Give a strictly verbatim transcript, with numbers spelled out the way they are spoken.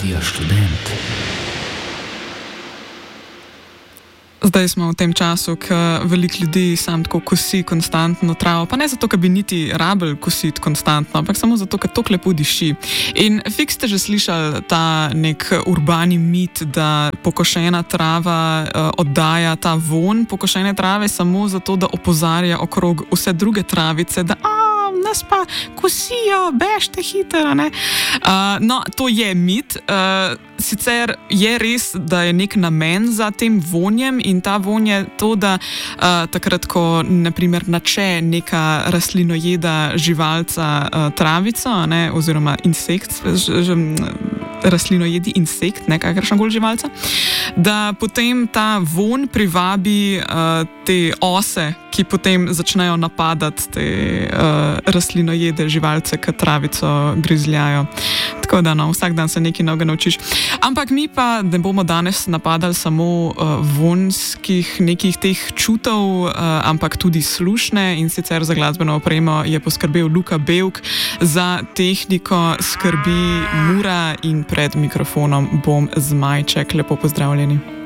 Radio Študent. Zdaj smo v tem času, ko veliko ljudi sam tako kosi konstantno travo, pa ne zato, ker bi niti rabili kositi konstantno, ampak samo zato, ker to lepo diši. In fiks ste že slišali ta nek urbani mit, da pokošena trava uh, oddaja ta vonj pokošene trave samo zato, da opozarja okrog vse druge travice, da a, nas pa kosijo, bežte hitro, ne? Uh, no, to je mit. Uh, sicer je res, da je nek namen za tem vonjem in ta vonj je to, da uh, takrat, ko naprimer nače neka rastlinojeda živalca uh, travico, ne, oziroma insekt, ž, ž, rastlinojedi insekt, ne kakršen koli živalca, da potem ta vonj privabi uh, te ose, ki potem začnejo napadati te uh, rastlinojede živalce, ki travico grizljajo. Tako da no, vsak dan se nekaj novega naučiš. Ampak mi pa ne bomo danes napadali samo uh, vonjskih nekih teh čutov, uh, ampak tudi slušne, in sicer za glasbeno opremo je poskrbel Luka Bevk, za tehniko skrbi Mura in pred mikrofonom bom Zmajček. Lepo pozdravljeni.